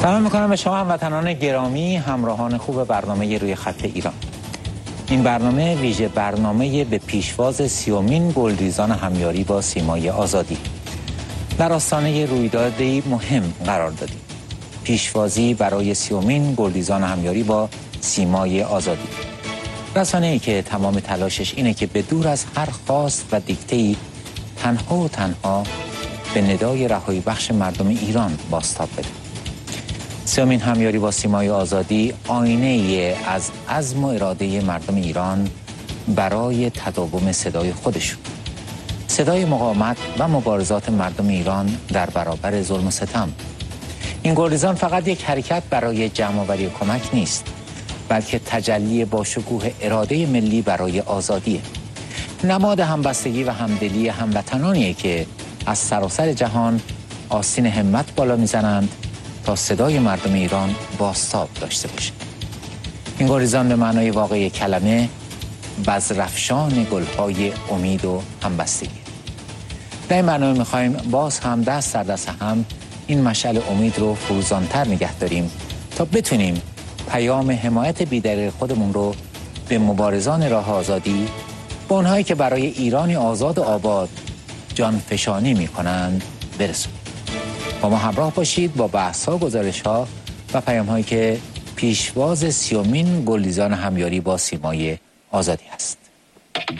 سلام میکنم به شما هموطنان گرامی، همراهان خوب برنامه روی خط ایران. این برنامه ویژه برنامه به پیشواز 30مین گلریزان همیاری با سیمای آزادی. در آستانه رویدادی مهم قرار دادیم. پیشوازی برای 30مین گلریزان همیاری با سیمای آزادی. رسانه‌ای که تمام تلاشش اینه که به دور از هر خواست و دیکته‌ای تنها و تنها به ندای رهایی بخش مردم ایران بازتاب بده. 30مین همیاری با سیمای آزادی آینه از عزم و اراده مردم ایران برای تداوم صدای خودشون. صدای مقاومت و مبارزات مردم ایران در برابر ظلم و ستم. این گلریزان فقط یک حرکت برای جمع‌آوری و کمک نیست، بلکه تجلی با شکوه اراده ملی برای آزادیه. نماد همبستگی و همدلی هموطنانیه که از سراسر جهان آستین همت بالا میزنند تا صدای مردم ایران بازتاب داشته باشه. این گلریزان به معنای واقعی کلمه بذرافشان گل‌های امید و همبستگی. در این برنامه می‌خوایم باز هم دست در دست هم این مشعل امید رو فروزان‌تر نگه داریم تا بتونیم پیام حمایت بی‌دریغ خودمون رو به مبارزان راه آزادی، به اونهایی که برای ایرانی آزاد و آباد جانفشانی می‌کنند برسونیم. با ما همراه باشید با بحث‌ها، گزارش‌ها و پیام‌هایی که پیشواز 30مین گلریزان همیاری با سیمای آزادی است.